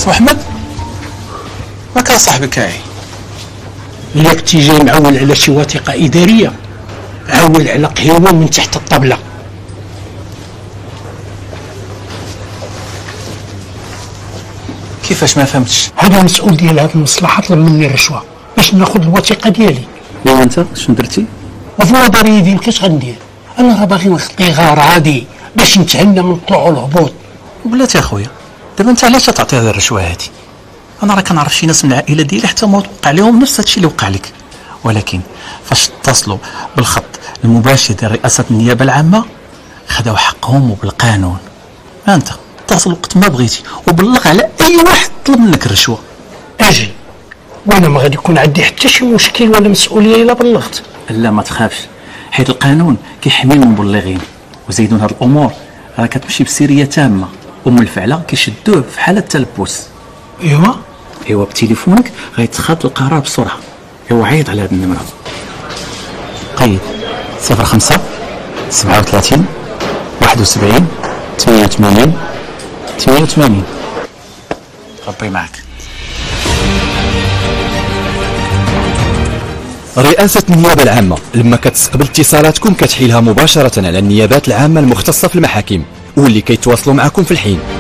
سي محمد ماك صاحبك هاي إلا كنتي جاي معول على شي وثيقة إدارية عول على قهيوة من تحت الطبلة. كيفاش ما فهمتش؟ هذا مسؤول ديال هذه المصلحة طلب مني الرشوة باش ناخذ الوثيقة ديالي. وانت شنو درتي؟ وفي نظري يدي كاش غندير؟ انا راه باغي نخطي غار عادي باش نتهنى من الطلوع والهبوط. وبلاتي اخويا دابا انت علاش تعطي هذه الرشوه هذه؟ انا راه كنعرف شي ناس من العائله ديالي حتى ما وقع لهم نفس هادشي اللي وقع لك، ولكن فاش اتصلوا بالخط المباشر ديال رئاسه النيابه العامه خداو حقهم وبالقانون. انت اتصل وقت ما بغيتي وبلغ على اي واحد طلب منك الرشوه. اجي وانا ما غادي يكون عندي حتى شي مشكل ولا مسؤوليه الا بلغت. لا ما تخافش، حيت القانون كيحمي المبلغين، وزيدون هاد الامور راه كتمشي بسريه تامه، ومن الفعله كيشدوه في حاله التلبس. ايوا بتليفونك غيتخاذ القرار بسرعه. ايوا عيط على هاد النمره، قيد 05 37 71 88 88. ربي معك. رئاسة النيابة العامة لما كتستقبل اتصالاتكم كتحيلها مباشرة على النيابات العامة المختصة في المحاكم واللي كيتواصلوا معكم في الحين.